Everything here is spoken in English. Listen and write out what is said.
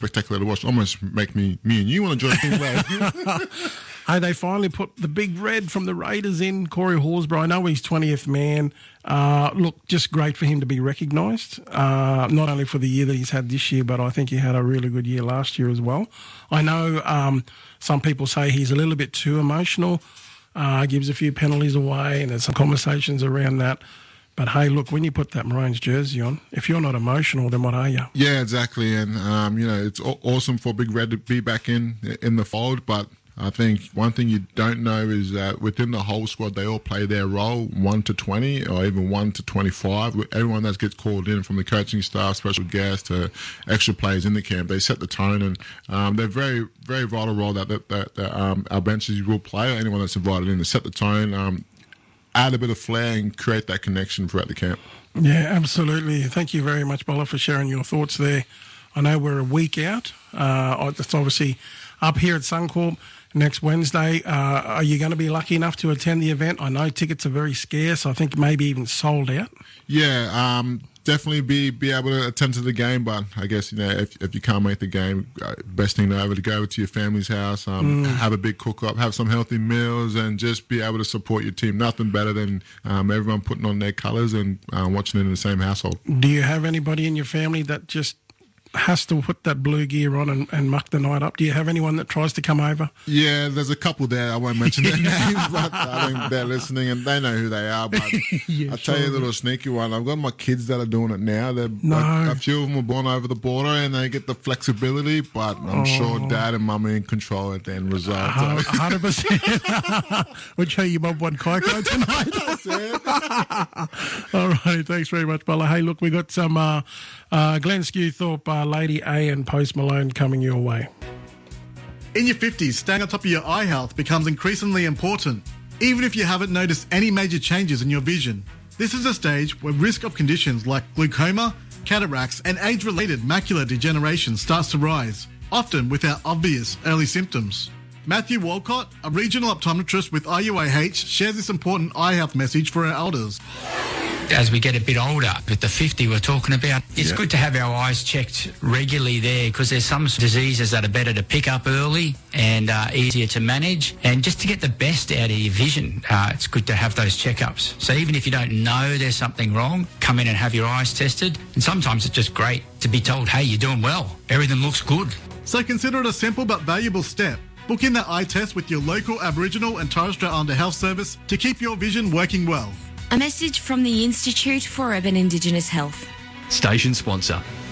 spectacular to watch. Almost make me and you want to join things. Hey, they finally put the big red from the Raiders in, Corey Horsburgh. I know he's 20th man. Look, just great for him to be recognised, not only for the year that he's had this year, but I think he had a really good year last year as well. I know some people say he's a little bit too emotional, gives a few penalties away, and there's some conversations around that. But, hey, look, when you put that Maroons jersey on, if you're not emotional, then what are you? Yeah, exactly. And, it's awesome for Big Red to be back in the fold, but I think one thing you don't know is that within the whole squad, they all play their role 1 to 20 or even 1 to 25. Everyone that gets called in, from the coaching staff, special guests to extra players in the camp, they set the tone, and they're very, very vital role that our benches will play, or anyone that's invited in, to set the tone, add a bit of flair and create that connection throughout the camp. Yeah, absolutely. Thank you very much, Bola, for sharing your thoughts there. I know we're a week out. It's obviously up here at Suncorp next Wednesday. Are you going to be lucky enough to attend the event? I know tickets are very scarce. I think maybe even sold out. Yeah, definitely be able to attend to the game, but I guess, if you can't make the game, best thing to go to your family's house, have a big cook-up, have some healthy meals, and just be able to support your team. Nothing better than everyone putting on their colours and watching it in the same household. Do you have anybody in your family that just has to put that blue gear on and muck the night up? Do you have anyone that tries to come over? Yeah, there's a couple there. I won't mention their names, but I think they're listening and they know who they are. But I'll tell you a little sneaky one. I've got my kids that are doing it now. A few of them were born over the border and they get the flexibility, but I'm sure Dad and Mum are in control at the end result. 100%. We'll show you Bob one Coco tonight. All right, thanks very much, Bola. Hey, look, we got some Glenn Skewthorpe, Lady A and Post Malone coming your way. In your 50s, staying on top of your eye health becomes increasingly important. Even if you haven't noticed any major changes in your vision, this is a stage where risk of conditions like glaucoma, cataracts and age-related macular degeneration starts to rise, often without obvious early symptoms. Matthew Walcott, a regional optometrist with RUAH, shares this important eye health message for our elders. As we get a bit older, with the 50 we're talking about, it's good to have our eyes checked regularly there, because there's some diseases that are better to pick up early and easier to manage. And just to get the best out of your vision, it's good to have those checkups. So even if you don't know there's something wrong, come in and have your eyes tested. And sometimes it's just great to be told, hey, you're doing well. Everything looks good. So consider it a simple but valuable step. Book in that eye test with your local Aboriginal and Torres Strait Islander Health Service to keep your vision working well. A message from the Institute for Urban Indigenous Health. Station sponsor.